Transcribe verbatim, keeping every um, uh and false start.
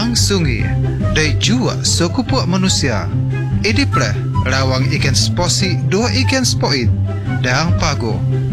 Ang sungi day jua sokupua manusia. Idipre rawang ikan sposi dua ikan spoid. Dahang pago